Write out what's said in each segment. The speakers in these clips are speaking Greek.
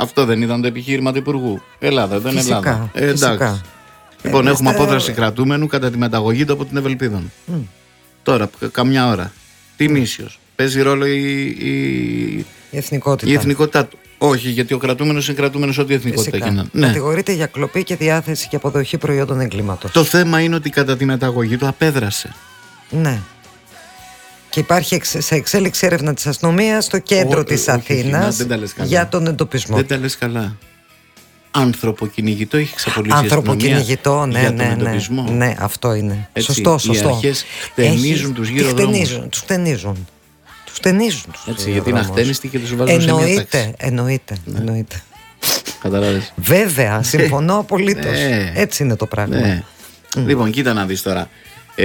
Αυτό δεν ήταν το επιχείρημα του Υπουργού? Ελλάδα, δεν είναι Ελλάδα. Εντάξει. Λοιπόν, έχουμε απόδραση κρατούμενου κατά τη μεταγωγή του από την Ευελπίδων. Τώρα, καμιά ώρα. Τι νήσιος? Παίζει ρόλο η εθνικότητά του? Όχι, γιατί ο κρατούμενος είναι κρατούμενος ό,τι εθνικότητα έχει να. Ναι. Κατηγορείται για κλοπή και διάθεση και αποδοχή προϊόντων εγκλήματος. Το θέμα είναι ότι κατά τη μεταγωγή του απέδρασε. Ναι. Και υπάρχει σε εξέλιξη έρευνα της αστυνομίας στο κέντρο της Αθήνας για τον εντοπισμό. Δεν τα λες καλά. Ανθρωποκυνηγητό έχει ξαπολύσει. Ανθρωποκυνηγητό, ναι, αυτό είναι. Έτσι, σωστό. Οι αρχές χτενίζουν τους γύρω δρόμους. Τους χτενίζουν. Έτσι, γιατί είναι αχτένιστοι και τους βάζουν σε μια τάξη. Εννοείται. Καταλάβες. Βέβαια, συμφωνώ απολύτως. Έτσι είναι το πράγμα. Ναι. Λοιπόν, κοίτα να δεις τώρα.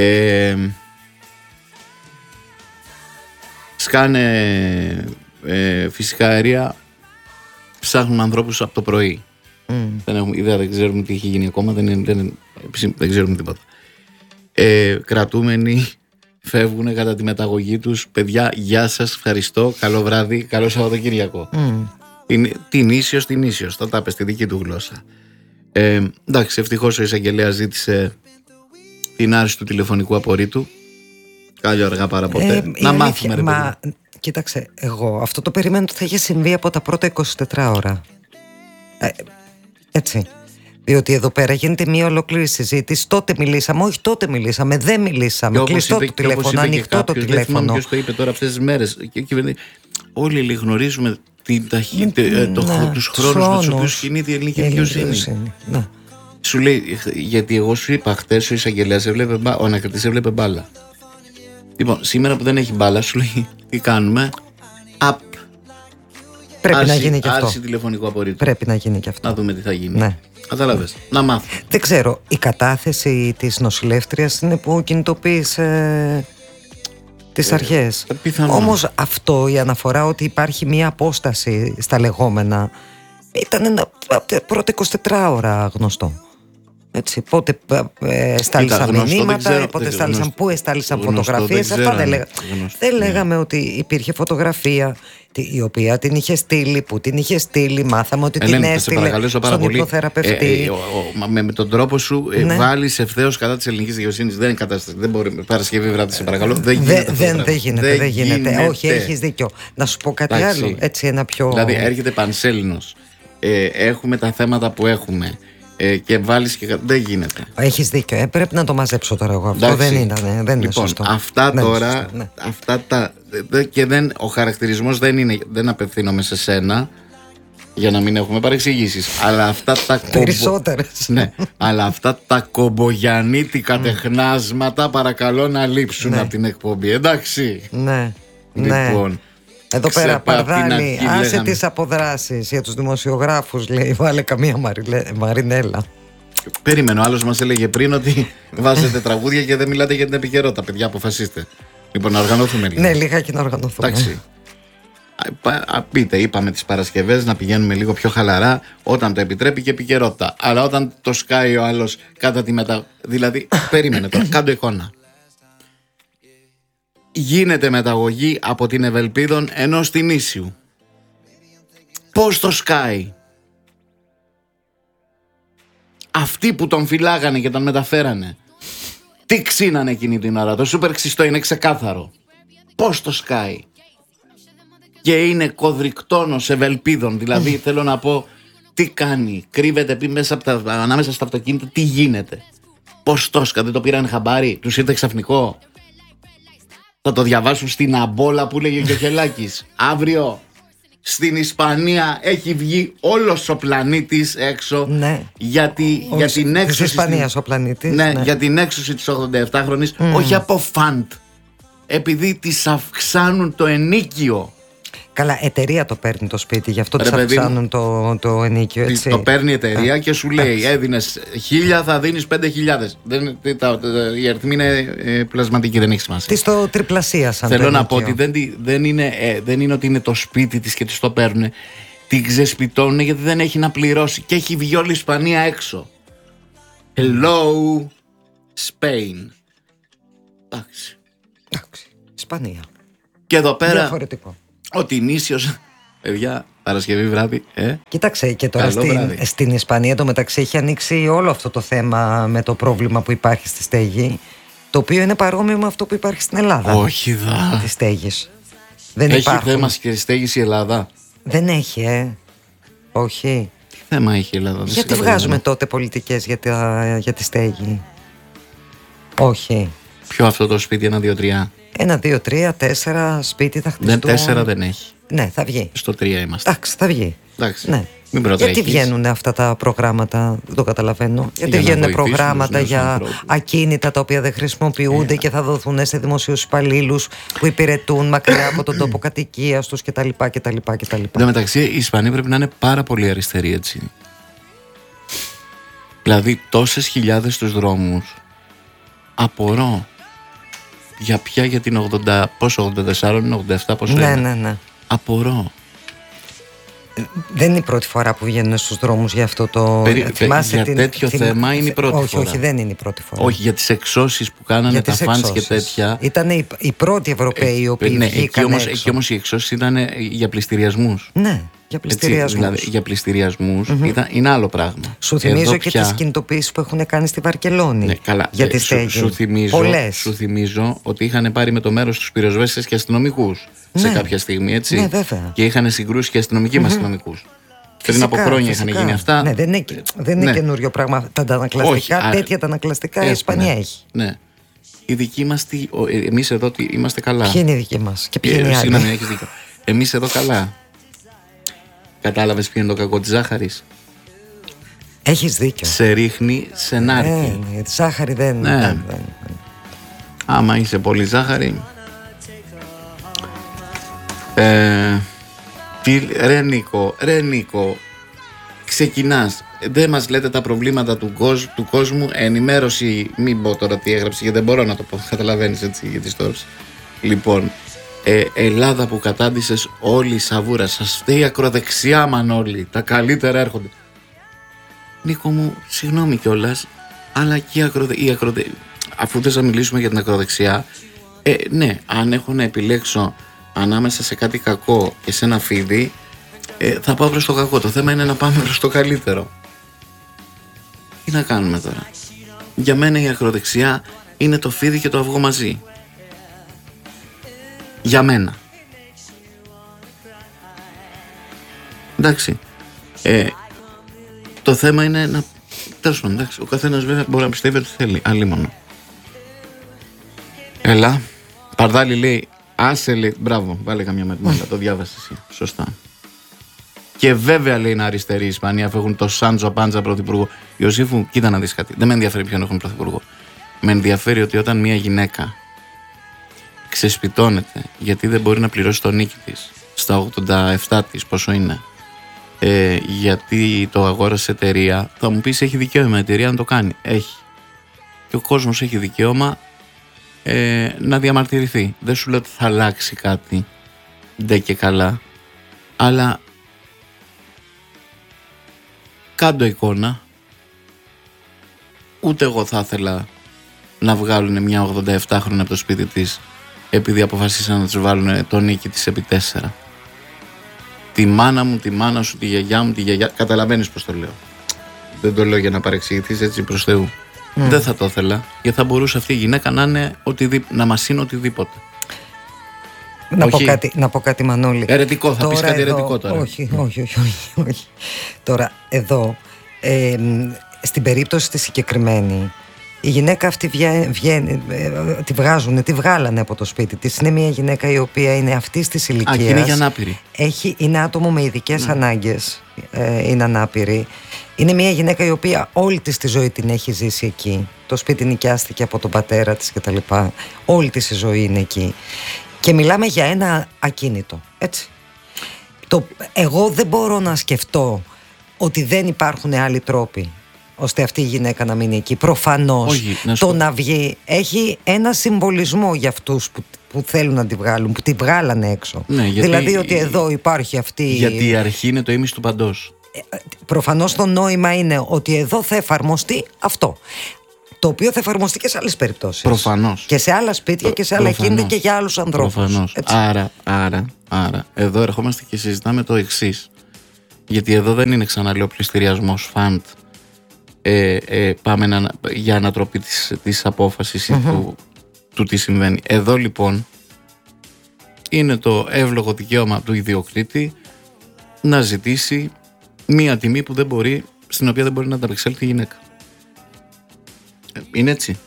Σκάνε φυσικά αέρια, ψάχνουν ανθρώπους από το πρωί. Δεν έχουμε ιδέα, δεν ξέρουμε τι έχει γίνει ακόμα, δεν ξέρουμε τίποτα. Κρατούμενοι φεύγουν κατά τη μεταγωγή τους. Παιδιά, γεια σας, ευχαριστώ, καλό βράδυ, καλό Σαββατοκύριακο. Την ίσιος, θα τα πες στη δική του γλώσσα. Εντάξει, ευτυχώς ο εισαγγελέας ζήτησε την άρση του τηλεφωνικού απορρίτου. Κάλλιο αργά παρά ποτέ. Να μάθουμε, ρε παιδί. Κοίταξε, εγώ αυτό το περιμένω ότι θα είχε συμβεί από τα πρώτα 24 ώρα. Έτσι. Διότι εδώ πέρα γίνεται μια ολόκληρη συζήτηση. Τότε μιλήσαμε, δεν μιλήσαμε. Κλειστό το τηλέφωνο, ανοιχτό το τηλέφωνο. Ποιος το είπε τώρα αυτές τις μέρες? Όλοι γνωρίζουμε τους χρόνους με τους οποίους κινείται η ελληνική δικαιοσύνη. Σου λέει, γιατί εγώ σου είπα χτες ο εισαγγελέας ο ανακριτής έβλεπε μπάλα. Λοιπόν, σήμερα που δεν έχει μπάλα, σου λέει τι κάνουμε? Πρέπει να γίνει και αυτό. Άρση τηλεφωνικού απορρίτου. Πρέπει να γίνει και αυτό. Να δούμε τι θα γίνει. Ναι. Κατάλαβες. Να μάθουμε. Δεν ξέρω. Η κατάθεση της νοσηλεύτριας είναι που κινητοποίησε τις αρχές. Όμως αυτό, η αναφορά ότι υπάρχει μια απόσταση στα λεγόμενα, ήταν πρώτα 24 ώρα γνωστό. Έτσι, πότε στάλησαν μηνύματα, πότε στάλησαν, πού εστάλησαν φωτογραφίες. Αυτά δεν λέγαμε ότι υπήρχε φωτογραφία η οποία την είχε στείλει, που την είχε στείλει, μάθαμε ότι την έστειλε στον υπνοθεραπευτή. Με τον τρόπο σου βάλεις ευθέως κατά της ελληνικής δικαιοσύνης. Δεν είναι κατάσταση. Δεν μπορεί. Παρασκευή βράδυ σε παρακαλώ. Δεν γίνεται. Όχι, έχεις δίκιο. Να σου πω κάτι άλλο. Έτσι, ένα πιο. Δηλαδή έρχεται πανσέλινος. Έχουμε τα θέματα που έχουμε. Και βάλεις και δεν γίνεται. Έχεις δίκιο. Πρέπει να το μαζέψω τώρα εγώ. Αυτό δεν είναι σωστό. Αυτά τώρα. Αυτά τα. Και ο χαρακτηρισμός δεν απευθύνομαι σε σένα, για να μην έχουμε παρεξηγήσεις. Αλλά αυτά τα περισσότερες. Ναι, αλλά αυτά τα κομπογιαννίτικα τεχνάσματα παρακαλώ να λείψουν από την εκπομπή. Εντάξει. Ναι. Λοιπόν. Εδώ πέρα Παρδάλη, άσε τις αποδράσεις για τους δημοσιογράφους, λέει, βάλε καμία Μαρινέλα. Περίμενε, ο άλλος μας έλεγε πριν ότι βάζετε τραγούδια και δεν μιλάτε για την επικαιρότητα. Παιδιά, αποφασίστε. Λοιπόν, να οργανωθούμε λίγο. Ναι, λιγάκι να οργανωθούμε. Εντάξει. Πείτε, είπαμε τις Παρασκευές να πηγαίνουμε λίγο πιο χαλαρά όταν το επιτρέπει και επικαιρότητα. Αλλά όταν το σκάει ο άλλος κατά τη Δηλαδή, περίμενε τώρα, κάντο εικόνα. Γίνεται μεταγωγή από την Ευελπίδων ενός την Ίσιου. Πώς το σκάει? Αυτοί που τον φυλάγανε και τον μεταφέρανε, τι ξύνανε εκείνη την ώρα? Το σούπερ ξυστό είναι ξεκάθαρο. Πώς το σκάει? Και είναι κωδρικτόνος Ευελπίδων. Δηλαδή θέλω να πω, τι κάνει? Κρύβεται μέσα ανάμεσα στα αυτοκίνητα, τι γίνεται? Πώς το σκάει? Δεν το πήραν χαμπάρι? Τους ήρθε ξαφνικό? Θα το διαβάσουν στην αμπόλα που λέγει ο Κιοχελάκης. Αύριο στην Ισπανία έχει βγει όλος ο πλανήτης έξω, για την έξωση της Ισπανίας ο πλανήτης. Για την έξωση της 87χρονης, όχι από φαντ, επειδή της αυξάνουν το ενίκιο. Καλά, εταιρεία το παίρνει το σπίτι, γι' αυτό της αυξάνουν το ενίκιο, έτσι. Το παίρνει η εταιρεία και σου λέει, έδινες 1.000, θα δίνεις 5.000. Η αριθμή είναι πλασματική, δεν έχει σημασία. Της το τριπλασίασαν. Θέλω να πω ότι δεν είναι ότι είναι το σπίτι της και της το παίρνουν. Την ξεσπιτώνουν γιατί δεν έχει να πληρώσει. Και έχει βγει όλη η Ισπανία έξω. Hello, Spain. Εντάξει. Ισπανία. Και εδώ πέρα. Διαφορετικό. Ότι νήσιος, παιδιά, Παρασκευή βράδυ. Κοίταξε, και τώρα στην Ισπανία το μεταξύ έχει ανοίξει όλο αυτό το θέμα με το πρόβλημα που υπάρχει στη στέγη, το οποίο είναι παρόμοιο με αυτό που υπάρχει στην Ελλάδα. Όχι δα. Τη στέγης. Έχει θέμα και στέγης η Ελλάδα? Δεν έχει, όχι. Τι θέμα έχει η Ελλάδα? Γιατί βγάζουμε τότε πολιτικές για τη στέγη? Όχι. Ποιο αυτό το σπίτι, 1, 2, 3? 1, 2, 3, 4 σπίτι θα χτιστούν. 4 δεν έχει. Ναι, θα βγει. Στο 3 είμαστε. Εντάξει, θα βγει. Εντάξει. Ναι. Γιατί βγαίνουν αυτά τα προγράμματα, δεν το καταλαβαίνω. Γιατί βγαίνουν προγράμματα για ακίνητα τα οποία δεν χρησιμοποιούνται και θα δοθούν σε δημοσίους υπαλλήλους που υπηρετούν μακριά από τον τόπο κατοικίας τους κτλ. Εν τω μεταξύ, οι Ισπανοί πρέπει να είναι πάρα πολύ αριστεροί, έτσι. Δηλαδή, τόσες χιλιάδες στους δρόμους. Απορώ. Για την 80, πόσο, 84, 87, πόσο είναι? Ναι. Απορώ. Δεν είναι η πρώτη φορά που βγαίνουν στους δρόμους για αυτό το... Για τέτοιο θέμα είναι η πρώτη φορά. Όχι, δεν είναι η πρώτη φορά. Όχι, για τις εξώσεις που κάνανε τα φανς και τέτοια. Ήταν οι πρώτοι Ευρωπαίοι οι οποίοι βγήκαν έξω. Εκεί όμως οι εξώσεις ήταν για πληστηριασμούς. Ναι, για πληστηριασμούς. Δηλαδή, για πληστηριασμούς είναι άλλο πράγμα. Σου θυμίζω και τις κινητοποιήσεις που έχουν κάνει στη Βαρκελόνη. Ναι, καλά. Για τη στέγη. Σου θυμίζω ότι είχαν πάρει με το μέρος τους πυροσβέστες και αστυνομικούς. Σε κάποια στιγμή, έτσι. Ναι, βέβαια. Και είχαν συγκρούσει και αστυνομικοί με αστυνομικούς. Πριν από χρόνια είχαν γίνει αυτά. Ναι, δεν είναι καινούριο πράγμα. Τα αντανακλαστικά, τέτοια τα αντανακλαστικά η Ισπανία έχει. Ναι. Οι δικοί μας, εμείς εδώ είμαστε καλά. Ποιοι είναι οι δικοί μας και ποιοι είναι οι άλλοι? Συγγνώμη, έχεις δίκιο. Εμείς εδώ καλά. Κατάλαβες ποιο είναι το κακό της ζάχαρης? Έχεις δίκιο. Σε ρίχνει σε νάρκη. Ναι, τη ζάχαρη δεν. Άμα είσαι πολύ ζάχαρη. Ρε Νίκο, ξεκινάς, δεν μας λέτε τα προβλήματα του κόσμου, ενημέρωση, μην πω τώρα τι έγραψε γιατί δεν μπορώ να το πω, καταλαβαίνεις, έτσι, γιατί στο λοιπόν, Ελλάδα που κατάντησες όλη η σαβούρα, σας φταίει η ακροδεξιά Μανώλη, τα καλύτερα έρχονται. Νίκο μου, συγγνώμη κιόλας, αλλά και η ακροδεξιά, αφού θες να μιλήσουμε για την ακροδεξιά, ναι, αν έχω να επιλέξω ανάμεσα σε κάτι κακό και σε ένα φίδι, θα πάω προς το κακό. Το θέμα είναι να πάμε προς το καλύτερο. Τι να κάνουμε τώρα? Για μένα η ακροδεξιά είναι το φίδι και το αυγό μαζί. Για μένα. Εντάξει. Το θέμα είναι να... Τέλος πάντων, εντάξει. Ο καθένας βέβαια μπορεί να πιστεύει ότι θέλει. Αλίμονο. Έλα. Παρδάλη λέει... Άσε λέει, μπράβο, βάλε καμιά μετμάλα, το διάβασες εσύ, σωστά. Και βέβαια λέει είναι αριστερή η Ισπανία, αφού έχουν το Σάντζο Πάντζα πρωθυπουργό. Ιωσήφου, κοίτα να δεις κάτι, δεν με ενδιαφέρει ποιον έχουν πρωθυπουργό. Με ενδιαφέρει ότι όταν μια γυναίκα ξεσπιτώνεται γιατί δεν μπορεί να πληρώσει το νίκη της στα 87 της, πόσο είναι, γιατί το αγόρασε εταιρεία, θα μου πεις έχει δικαίωμα η εταιρεία να το κάνει. Έχει. Και ο κόσμος έχει δικαίωμα να διαμαρτυρηθεί. Δεν σου λέω ότι θα αλλάξει κάτι, ντε και καλά, αλλά κάντο εικόνα. Ούτε εγώ θα ήθελα να βγάλουν μια 87χρονη από το σπίτι της επειδή αποφασίσαν να τους βάλουν το νίκη της επί 4. Τη μάνα μου, τη μάνα σου, τη γιαγιά μου, τη γιαγιά. Καταλαβαίνεις πως το λέω. Δεν το λέω για να παρεξηγηθείς, έτσι προς Θεού. Δεν θα το ήθελα, γιατί θα μπορούσε αυτή η γυναίκα να μας είναι οτιδήποτε. Να πω κάτι Μανώλη. Ερετικό, θα πεις κάτι ερετικό τώρα. Όχι. Τώρα εδώ, στην περίπτωση τη συγκεκριμένη, η γυναίκα αυτή βγαίνει, τη βγάλανε από το σπίτι της. Είναι μια γυναίκα η οποία είναι αυτής της ηλικίας. Είναι για ανάπηρη. Είναι άτομο με ειδικές ανάγκες. Είναι ανάπηρη. Είναι μια γυναίκα η οποία όλη της τη ζωή την έχει ζήσει εκεί. Το σπίτι νοικιάστηκε από τον πατέρα της κτλ. Όλη της η ζωή είναι εκεί. Και μιλάμε για ένα ακίνητο. Έτσι. Εγώ δεν μπορώ να σκεφτώ ότι δεν υπάρχουν άλλοι τρόποι ώστε αυτή η γυναίκα να μείνει εκεί. Προφανώς το να βγει έχει ένα συμβολισμό για αυτούς που θέλουν να τη βγάλουν, που τη βγάλανε έξω. Ναι, δηλαδή ότι εδώ υπάρχει αυτή... Γιατί η αρχή είναι το ίμιση του παντός. Προφανώς το νόημα είναι ότι εδώ θα εφαρμοστεί αυτό, το οποίο θα εφαρμοστεί και σε άλλες περιπτώσεις. Προφανώς. Και σε άλλα σπίτια και σε άλλα κίνητα και για άλλους ανθρώπους. Προφανώς. Άρα, εδώ ερχόμαστε και συζητάμε το εξής. Γιατί εδώ δεν είναι, ξαναλέω, πληστηριασμός φαντ. Πάμε για ανατροπή της απόφασης ή του τι συμβαίνει. Εδώ λοιπόν είναι το εύλογο δικαίωμα του ιδιοκτήτη να ζητήσει μία τιμή στην οποία δεν μπορεί να ανταπεξέλθει η γυναίκα. Είναι έτσι.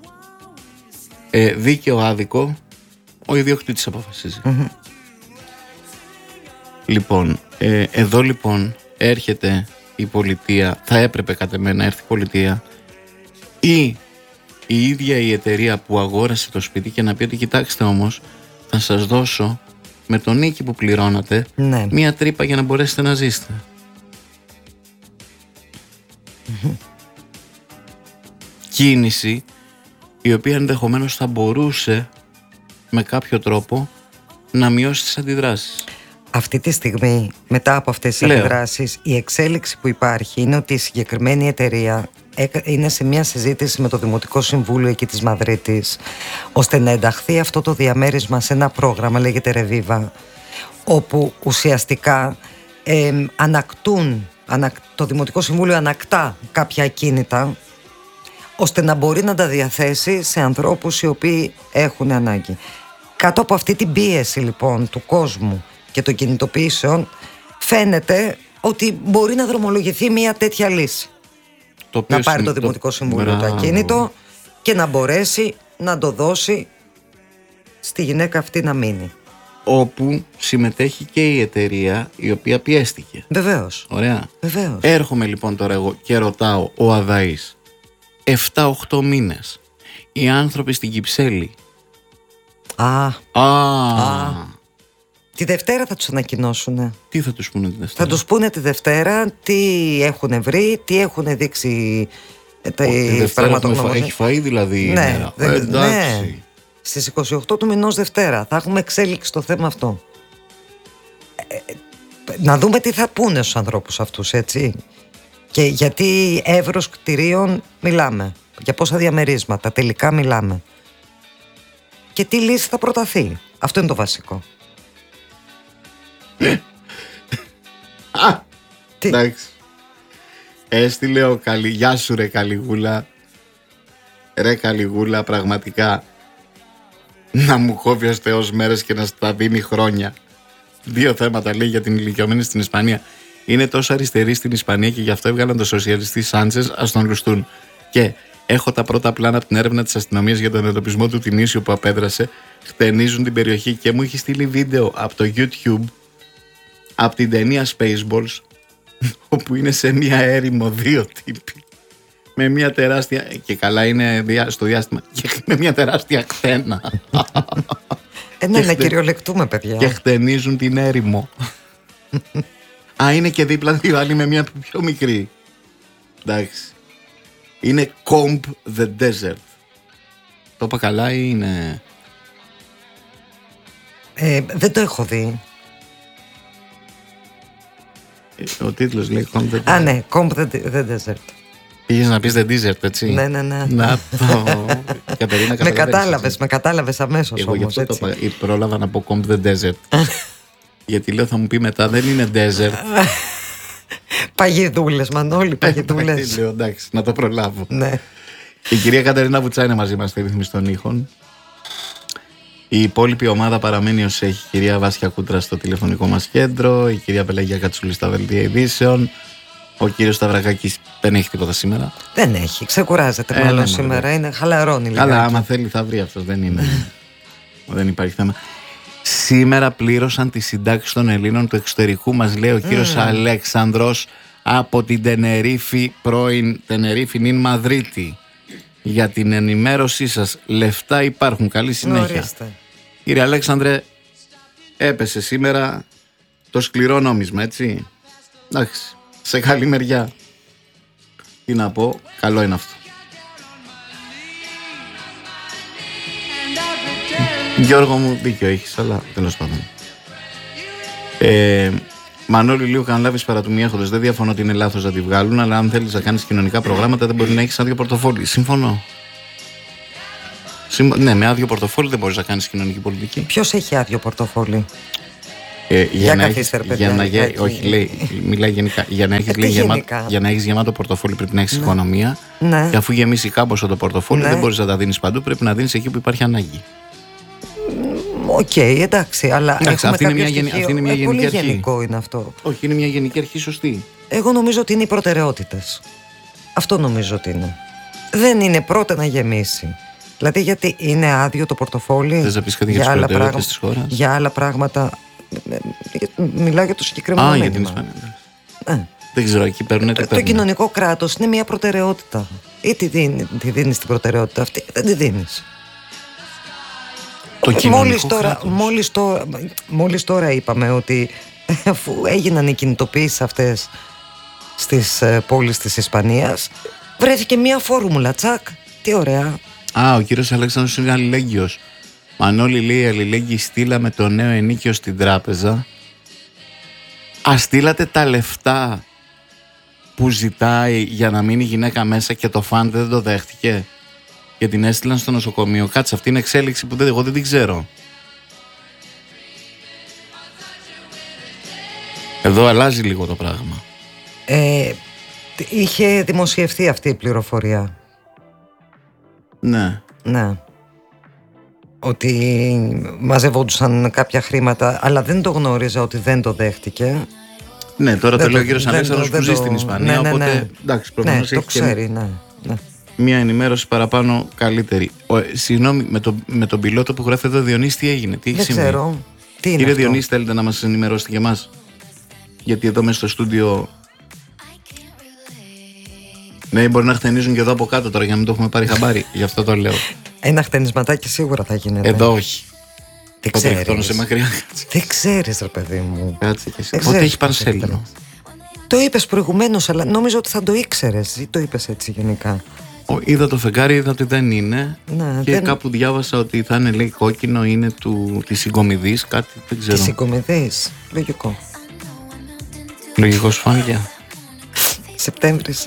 Δίκαιο, άδικο, ο ιδιοκτήτης αποφασίζει. Λοιπόν, εδώ λοιπόν έρχεται η πολιτεία, θα έπρεπε κατ' εμένα να έρθει η πολιτεία ή η ίδια η εταιρεία που αγόρασε το σπίτι και να πει ότι κοιτάξτε όμως, θα σας δώσω με τον νίκη που πληρώνατε μία τρύπα για να μπορέσετε να ζήσετε. Κίνηση η οποία ενδεχομένως θα μπορούσε με κάποιο τρόπο να μειώσει τις αντιδράσεις. Αυτή τη στιγμή, μετά από αυτές τις αντιδράσεις, η εξέλιξη που υπάρχει είναι ότι η συγκεκριμένη εταιρεία είναι σε μια συζήτηση με το Δημοτικό Συμβούλιο εκεί της Μαδρίτης, ώστε να ενταχθεί αυτό το διαμέρισμα σε ένα πρόγραμμα, λέγεται Ρεβίβα, όπου ουσιαστικά το Δημοτικό Συμβούλιο ανακτά κάποια ακίνητα, ώστε να μπορεί να τα διαθέσει σε ανθρώπους οι οποίοι έχουν ανάγκη. Κάτω από αυτή την πίεση λοιπόν του κόσμου και των κινητοποιήσεων, φαίνεται ότι μπορεί να δρομολογηθεί μια τέτοια λύση. Να πάρει το Δημοτικό Συμβούλιο το ακίνητο και να μπορέσει να το δώσει στη γυναίκα αυτή να μείνει. Όπου συμμετέχει και η εταιρεία η οποία πιέστηκε. Βεβαίως. Ωραία. Βεβαίως. Έρχομαι λοιπόν τώρα εγώ και ρωτάω, ο Αδαής, 7-8 μήνες οι άνθρωποι στην Κυψέλη. Τη Δευτέρα θα τους ανακοινώσουν. Τι θα τους πούνε τη Δευτέρα? Θα τους πούνε τη Δευτέρα τι έχουν βρει, τι έχουν δείξει η πραγματογνωμοσύνη. Έχει φαΐ δηλαδή η μέρα. Ναι. Στις 28 του μηνός Δευτέρα θα έχουμε εξέλιξη στο θέμα αυτό. Να δούμε τι θα πούνε στους ανθρώπους αυτούς, έτσι. Και γιατί εύρος κτηρίων μιλάμε, για πόσα διαμερίσματα τελικά μιλάμε, και τι λύση θα προταθεί. Αυτό είναι το βασικό. Εντάξει. Έστειλε ο γεια σου ρε Καλιγούλα. Ρε Καλιγούλα, πραγματικά να μου κόβει ως Θεός μέρες και να στα δίνει χρόνια. 2 θέματα λέει για την ηλικιωμένη στην Ισπανία. Είναι τόσο αριστερή στην Ισπανία και γι' αυτό έβγαλαν το σοσιαλιστή Σάντσες, ας τον λουστούν. Και έχω τα πρώτα πλάνα από την έρευνα της αστυνομίας για τον εντοπισμό του τινήσιου που απέδρασε. Χτενίζουν την περιοχή και μου είχε στείλει βίντεο από το YouTube, από την ταινία Spaceballs, όπου είναι σε μια έρημο 2 τύποι με μια τεράστια, και καλά είναι στο διάστημα, και με μια τεράστια χτένα. Να κυριολεκτούμε, παιδιά. Και χτενίζουν την έρημο. Είναι και δίπλα 2 άλλοι με μια πιο μικρή. Εντάξει. Είναι Comb the Desert. Το είπα καλά ή είναι? Δεν το έχω δει. Ο τίτλος λέει Comb the Desert. Ναι, Comb the Desert. Πήγες να πεις The Desert, έτσι? Ναι. Να το... Κατερίνα, με κατάλαβες αμέσως. Εγώ όμως, γι' αυτό το είπα. Πρόλαβα να πω Comb the Desert. Γιατί λέω θα μου πει μετά δεν είναι desert. Παγιδούλες, Μανώλη, παγιδούλες. Λέω εντάξει, να το προλάβω. Ναι. Η κυρία Κατερίνα Βουτσά είναι μαζί μας στη ρύθμιση των ήχων. Η υπόλοιπη ομάδα παραμένει ως έχει. Η κυρία Βάσια Κούτρα στο τηλεφωνικό μας κέντρο, η κυρία Πελαγία Κατσούλη στα δελτία ειδήσεων. Ο κύριος Σταυρακάκης δεν έχει τίποτα σήμερα. Δεν έχει, ξεκουράζεται μάλλον σήμερα. Είναι χαλαρώνει λίγο. Καλά, άμα θέλει θα βρει αυτό. Δεν υπάρχει θέμα. Σήμερα πλήρωσαν τις συντάξεις των Ελλήνων του εξωτερικού, μας λέει ο κύριος Αλέξανδρος από την Τενερίφη, πρώην Τενερίφη νυν Μαδρίτη. Για την ενημέρωσή σας, λεφτά υπάρχουν, καλή συνέχεια. Ορίστε. Κύριε Αλέξανδρε, έπεσε σήμερα το σκληρό νόμισμα, έτσι. Εντάξει, σε καλή μεριά. Τι να πω, καλό είναι αυτό. Γιώργο μου, δίκιο έχεις, αλλά τέλος πάντων. Μανώλη, λίγο καν λάβεις παρατουμιέχοντες. Δεν διαφωνώ ότι είναι λάθος να τη βγάλουν, αλλά αν θέλεις να κάνεις κοινωνικά προγράμματα, δεν μπορεί να έχεις άδειο πορτοφόλι. Συμφωνώ. Ναι, με άδειο πορτοφόλι δεν μπορείς να κάνεις κοινωνική πολιτική. Ποιος έχει άδειο πορτοφόλι? Όχι, λέει, μιλάει γενικά. Για να έχεις γεμάτο πορτοφόλι πρέπει να έχεις οικονομία. Ναι. Και αφού γεμίσει κάμποσο το πορτοφόλι, δεν μπορείς να τα δίνεις παντού. Πρέπει να δίνεις εκεί που υπάρχει ανάγκη. Οκ, εντάξει, αλλά αυτή είναι μια γενική αρχή. Πολύ γενικό είναι αυτό. Όχι, είναι μια γενική αρχή σωστή. Εγώ νομίζω ότι είναι οι προτεραιότητες. Αυτό νομίζω ότι είναι. Δεν είναι πρώτα να γεμίσει. Δηλαδή, γιατί είναι άδειο το πορτοφόλι. Θες να πεις κάτι για τις προτεραιότητες της χώρας? Για άλλα πράγματα. Μιλάω για το συγκεκριμένο. Για την Ισπανία. Ναι. Δεν ξέρω, εκεί παίρνουν. Το κοινωνικό κράτος είναι μια προτεραιότητα. Ή τη δίνεις την προτεραιότητα αυτή, δεν τη δίνεις. Μόλις τώρα είπαμε ότι αφού έγιναν οι κινητοποιήσεις αυτές στις πόλεις της Ισπανίας, βρέθηκε μια φόρμουλα, τσακ, τι ωραία. Ο κύριος Αλέξανδρος είναι αλληλέγγυος. Μανώλη, λέει, αλληλέγγυη, στείλαμε το νέο ενίκιο στην τράπεζα. Στείλατε τα λεφτά που ζητάει για να μείνει η γυναίκα μέσα και το φαντ δεν το δέχτηκε και την έστειλαν στο νοσοκομείο. Κάτσε, αυτή είναι εξέλιξη που εγώ δεν την ξέρω. Εδώ αλλάζει λίγο το πράγμα. Είχε δημοσιευθεί αυτή η πληροφορία. Ναι. Ότι μαζευόντουσαν κάποια χρήματα, αλλά δεν το γνώριζα ότι δεν το δέχτηκε. Ναι, τώρα το λέει ο κύριος Αλέξανδρος που ζει στην Ισπανία, οπότε εντάξει, προφανώς το ξέρει, ναι. Μια ενημέρωση παραπάνω καλύτερη. Συγγνώμη, με τον πιλότο που γράφει εδώ, Διονύση, τι έγινε, τι έχει συμβεί? Δεν ξέρω. Τι είναι? Κύριε Διονύση, θέλετε να μας ενημερώσετε και εμάς? Γιατί εδώ μέσα στο στούντιο. Ναι, μπορεί να χτενίζουν και εδώ από κάτω τώρα για να μην το έχουμε πάρει χαμπάρι. Γι' αυτό το λέω. Ένα χτενισματάκι σίγουρα θα γίνεται. Εδώ όχι. Δεν ξέρεις. Σε μακριά. Δεν ξέρεις, ρε παιδί μου. Κάτσε και εσύ. Πότε έχει πανσέλινο? Το είπες προηγουμένως, αλλά νόμιζα ότι θα το ήξερες. Ή το είπες έτσι γενικά? Είδα το φεγγάρι, είδα ότι δεν είναι. Και κάπου διάβασα ότι θα είναι, λέει, κόκκινο, είναι της συγκομιδής, κάτι δεν ξέρω. Της συγκομιδής, λογικό. Λογικό σου φάνηκε? Σεπτέμβρης.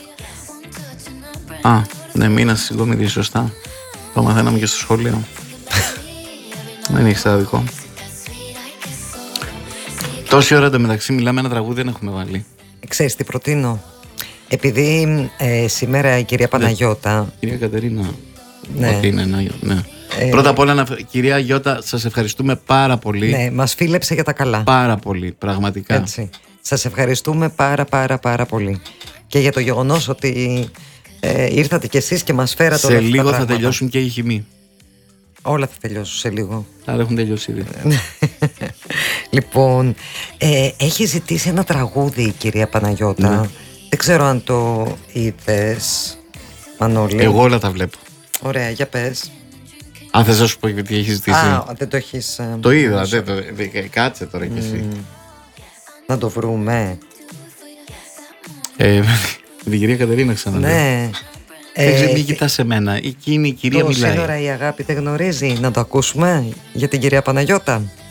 Ναι, μήνας συγκομιδής, σωστά. Το μαθαίναμε και στο σχολείο. Δεν έχεις άδικο. Τόση ώρα εντωμεταξύ μιλάμε, ένα τραγούδι δεν έχουμε βάλει. Ξέρεις τι προτείνω? Επειδή σήμερα η κυρία Παναγιώτα. Κυρία Κατερίνα. Ναι. Ότι είναι, ναι. Πρώτα απ' όλα, κυρία Γιώτα, σας ευχαριστούμε πάρα πολύ. Ναι, μας φίλεψε για τα καλά. Πάρα πολύ, πραγματικά. Έτσι. Σας ευχαριστούμε πάρα πολύ. Και για το γεγονός ότι ήρθατε κι εσείς και μας φέρατε όλα αυτά. Σε λίγο θα τελειώσουν και οι χυμοί. Όλα θα τελειώσουν σε λίγο. Άρα έχουν τελειώσει ήδη. Λοιπόν, έχει ζητήσει ένα τραγούδι η κυρία Παναγιώτα. Ναι. Δεν ξέρω αν το είδες, Μανώλη. Εγώ όλα τα βλέπω. Ωραία, για πες. Θες να σου πω τι έχει ζητήσει? Δεν το έχεις. Το είδα, κάτσε τώρα κι εσύ. Να το βρούμε. Την κυρία Κατερίνα ξαναλέω. Ναι. Μην κοιτάς σε μένα, εκείνη η κυρία μιλάει. Σύνορα η αγάπη δεν γνωρίζει. Να το ακούσουμε για την κυρία Παναγιώτα.